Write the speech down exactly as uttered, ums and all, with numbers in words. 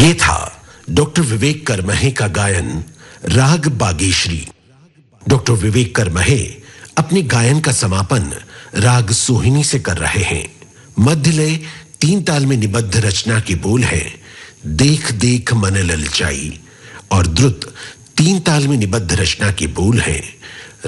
ये था डॉक्टर विवेक करमहे का गायन राग बागेश्री। डॉक्टर विवेक करमहे अपने गायन का समापन राग सोहिनी से कर रहे हैं। मध्य लय तीन ताल में निबद्ध रचना के बोल हैं देख देख मन ललचाई और द्रुत तीन ताल में निबद्ध रचना के बोल हैं